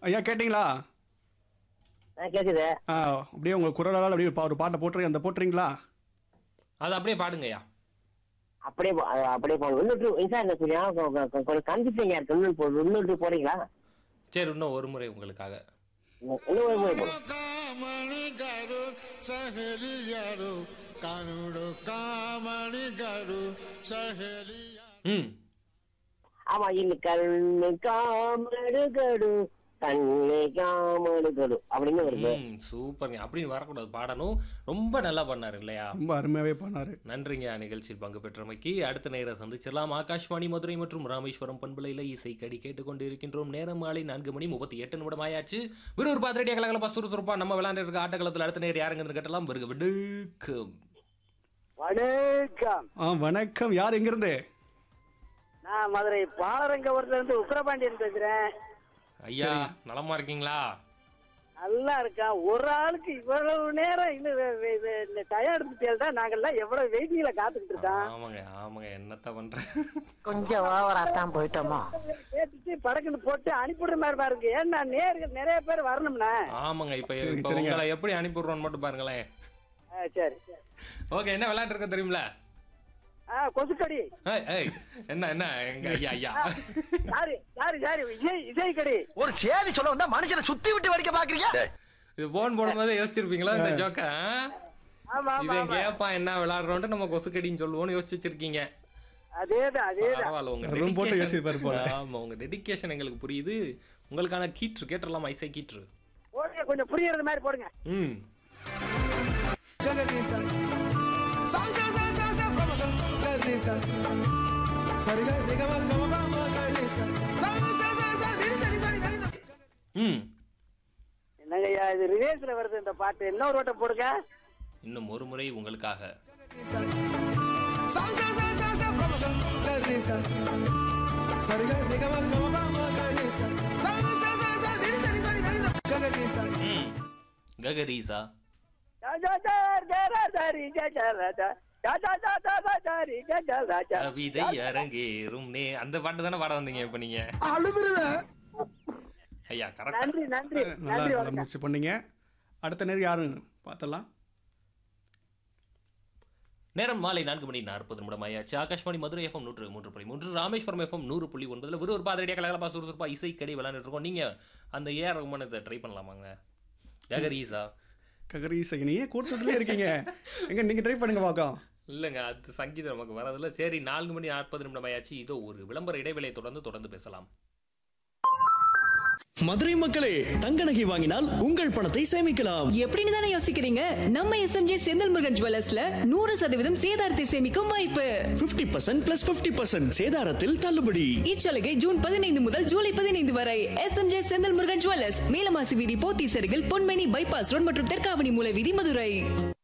ஐயா கேட்டிங்களா? கேக்குது. அப்படியே உங்க குரலால் அப்படியே ஒரு பாட்டை போட்டுருங்க, அந்த போட்டுறீங்களா? அது அப்படியே பாடுங்கய்யா. அப்படியே அப்படியே போகணும். இன்னொரு சார் என்ன சொல்லியா கொஞ்சம் கன்ஃபியூசிங்கா இருக்கு. இன்னொரு போறீங்களா? சரி, இன்னும் ஒரு முறை உங்களுக்காக. இன்னும் ஒரு முறை போடும். కామణి గారు సహెలియారు కానుడు కామణి గారు సహెలియారు. ஆமா, இந்த கண்ணு காமடுகடு கண்ணு காமடுகடு அப்படின்னு வருது. சூப்பர்ங்க. அப்படின்னு வரக்கூடாது, பாடணும். ரொம்ப நல்லா பண்ணாரு இல்லையா? ரொம்ப அருமையாவே பண்ணாரு. நன்றிங்க நிகழ்ச்சியில் பங்கு பெற்றமைக்கு. அடுத்த நேரம் சந்திச்சிடலாம். ஆகாஷ்வாணி மதுரை மற்றும் ராமேஸ்வரம் பண்பலையில் இசை கடி கேட்டுக்கொண்டு இருக்கின்றோம். நேரம் மாலை 4:38 ஆயாச்சு. ஒரு பாத்திரடியா கலகலப்பா சுறுசுறுப்பா நம்ம விளையாண்டு இருக்க ஆட்டக்களத்தில் அடுத்த நேரம் யாருங்க கேட்டலாம். வருக வணக்கம். வணக்கம். வணக்கம். யார் எங்கிருந்து? நான் மதுரை பாலரங்கபுரத்துல இருந்து உக்கிரபாண்டியன் பேசுறேன். ஐயா நலமா இருக்கீங்களா? நல்லா இருக்கா. ஒரு ஆளுக்கு இவ்வளவு நேரம் இன்னும் டயர்டு தான். நாங்கெல்லாம் எவ்வளவு வெயிட்டிங்ல காத்துக்கிட்டு இருக்கோம். ஆமாங்க என்னத்த பண்றேன். கொஞ்சம் ஓவரா தான் போயிட்டோமா. கேட்டுட்டு படக்குன்னு போட்டு அனுப்பிடுற மாதிரி பாருங்க. ஏன்னா நேர்கள் நிறைய பேர் வரணும்னா. ஆமாங்க. இப்ப உங்களை எப்படி அனுப்பிடுறோம்னு மட்டும் பாருங்களேன். சரி. ஓகே, என்ன விளையாட்டு இருக்க தெரியுமில? கொசுக்கடி. என்ன எங்க ஐயா இசை கடி. ஒரு சேதி சொல்ல வந்தா மனுஷனை சுத்தி விட்டு வடிக்க பாக்குறீங்க. இது போன் போடும்போது யோசிச்சிருப்பீங்களா இந்த ஜோக்க? இவன் கேப்பா என்ன விளையாடுறோம்ட்டு நம்ம கொசுக்கடின்னு சொல்லுவோம்னு யோசிச்சு வச்சிருக்கீங்க. அதேதான். உங்க டெடிகேஷன் எங்களுக்கு புரியுது. உங்களுக்கான கீற்று கேட்டுடலாமா? இசை கீற்று கொஞ்சம் புரியுறது மாதிரி போடுங்க. என்னங்கய்யா இது ரிவேஸ்ல வருது இந்த பாட்டு. இன்னொரு ஓட்ட போடுங்க. இன்னும் ஒரு முறை உங்களுக்காக. ககரீசா கவிதை அரங்கேறும் அந்த பாட்டு தானே பாட வந்தீங்க இப்ப நீங்க? ஐயா நன்றி. முயற்சி பண்ணீங்க. அடுத்த நேரம் யாருன்னு பார்த்தலாம். நேரம் மாலை 4:40 ஆயாச்சு. ஆகாஷ்வாணி மதுரை எஃப்எம் 103.3, ராமேஸ்வரம் எஃப்எம் 100.9 ஒரு பாதிரடியா கலகலப்பா சுறுசுறுப்பா இசை கடி விளையாண்டுட்டு இருக்கோம். நீங்க அந்த ஏஆர் ரஹ்மானை ட்ரை பண்ணலாமாங்க? ககரீசா நீயே கூட்டத்துலயே இருக்கீங்க. எங்க நீங்க ட்ரை பண்ணுங்க பார்க்கலாம். இல்லைங்க, அது சங்கீதம் நமக்கு வரதில்ல. சரி, 4:40 ஆயாச்சு. இதோ ஒரு விளம்பர இடைவேளை தொடர்ந்து பேசலாம். மதுரை மக்களே, தங்க நகை வாங்கினால் உங்கள் பணத்தை சேமிக்கலாம். எப்படின்னு தானே யோசிக்கிறீங்க? நம்ம எஸ்எம்ஜே செந்தில் முருகன் ஜுவல்லர்ஸ்ல 100% சேதாரத்தை சேமிக்கும் வாய்ப்பு. 50% + 50% சேதாரத்தில் தள்ளுபடி. இச்சலுகை ஜூன் 15 முதல் ஜூலை 15 வரை. எஸ்எம்ஜே செந்தில் முருகன் ஜுவல்லர்ஸ், மேலமாசி வீதி, போத்தீஸ் அருகில், பொன்மேனி பைபாஸ் ரோட் மற்றும் தெற்காவணி மூல வீதி, மதுரை.